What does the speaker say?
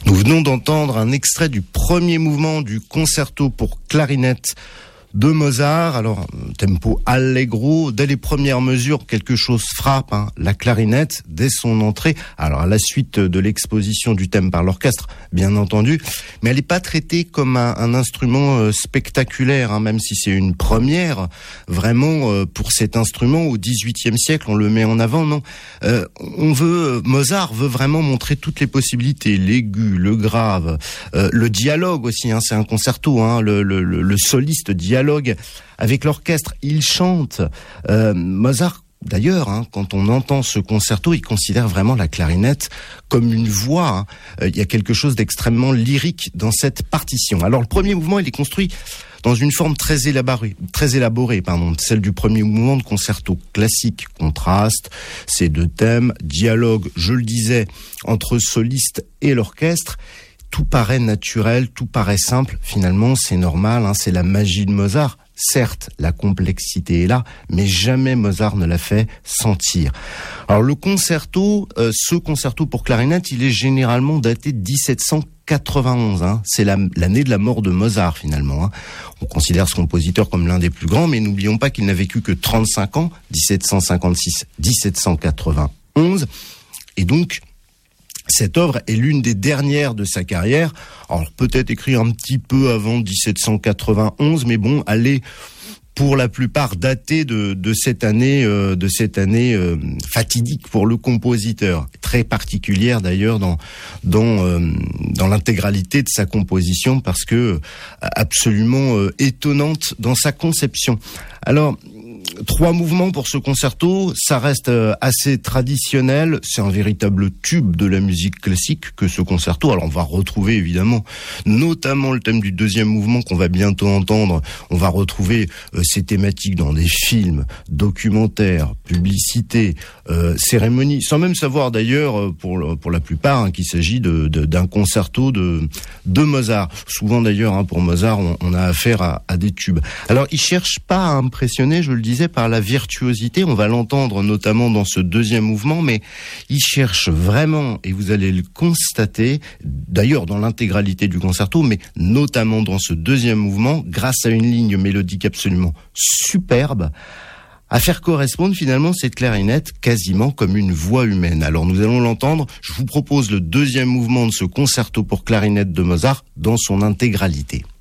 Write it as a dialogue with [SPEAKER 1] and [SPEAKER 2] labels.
[SPEAKER 1] Nous venons d'entendre un extrait du premier mouvement du concerto pour clarinette de Mozart. Alors, tempo allegro, dès les premières mesures, quelque chose frappe, la clarinette, dès son entrée. Alors, à la suite de l'exposition du thème par l'orchestre, bien entendu, mais elle n'est pas traitée comme un instrument spectaculaire, même si c'est une première, vraiment, pour cet instrument, au XVIIIe siècle, on le met en avant, non. Mozart veut vraiment montrer toutes les possibilités, l'aigu, le grave, le dialogue aussi, c'est un concerto, le soliste dialogue avec l'orchestre, il chante. Mozart, d'ailleurs, quand on entend ce concerto, il considère vraiment la clarinette comme une voix. Il y a quelque chose d'extrêmement lyrique dans cette partition. Alors, le premier mouvement, il est construit dans une forme très élaborée, celle du premier mouvement de concerto classique. Contraste, ces deux thèmes, dialogue, je le disais, entre soliste et l'orchestre. Tout paraît naturel, tout paraît simple. Finalement, c'est normal, c'est la magie de Mozart. Certes, la complexité est là, mais jamais Mozart ne l'a fait sentir. Alors le concerto, ce concerto pour clarinette, il est généralement daté de 1791. C'est l'année de la mort de Mozart finalement. On considère ce compositeur comme l'un des plus grands, mais n'oublions pas qu'il n'a vécu que 35 ans, 1756-1791. Et donc, cette œuvre est l'une des dernières de sa carrière. Alors peut-être écrite un petit peu avant 1791, mais bon, elle est pour la plupart datée de cette année fatidique pour le compositeur, très particulière d'ailleurs dans l'intégralité de sa composition, parce que absolument étonnante dans sa conception. Alors, 3 mouvements pour ce concerto, ça reste assez traditionnel, c'est un véritable tube de la musique classique que ce concerto. Alors on va retrouver évidemment, notamment le thème du deuxième mouvement qu'on va bientôt entendre, on va retrouver ces thématiques dans des films, documentaires, publicités, cérémonies, sans même savoir d'ailleurs pour la plupart qu'il s'agit d'un concerto de Mozart. Souvent d'ailleurs pour Mozart on a affaire à des tubes. Alors il cherche pas à impressionner, je le disais, par la virtuosité, on va l'entendre notamment dans ce deuxième mouvement, mais il cherche vraiment, et vous allez le constater, d'ailleurs dans l'intégralité du concerto, mais notamment dans ce deuxième mouvement, grâce à une ligne mélodique absolument superbe, à faire correspondre finalement cette clarinette quasiment comme une voix humaine. Alors nous allons l'entendre, je vous propose le deuxième mouvement de ce concerto pour clarinette de Mozart dans son intégralité.